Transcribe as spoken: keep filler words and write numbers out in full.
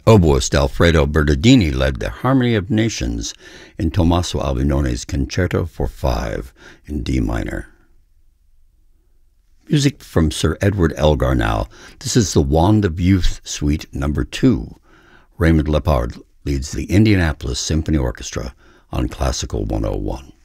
Oboist Alfredo Bernardini led the Harmony of Nations in Tommaso Albinone's Concerto for Five in D minor. Music from Sir Edward Elgar now. This is the Wand of Youth Suite Number Two. Raymond Lepard leads the Indianapolis Symphony Orchestra on Classical one oh one.